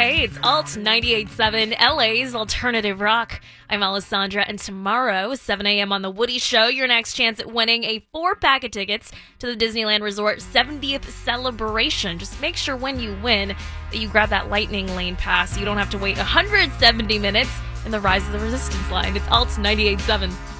Hey, it's Alt 98.7, LA's alternative rock. I'm Alessandra, and tomorrow, 7 a.m. on The Woody Show, your next chance at winning a 4-pack of tickets to the Disneyland Resort 70th celebration. Just make sure when you win that you grab that Lightning Lane pass so you don't have to wait 170 minutes in the Rise of the Resistance line. It's Alt 98.7.